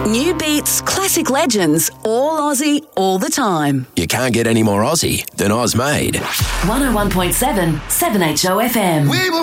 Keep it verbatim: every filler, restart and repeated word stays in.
New beats, classic legends, all Aussie, all the time. You can't get any more Aussie than Oz Made. one oh one point seven, seven H O F M. We will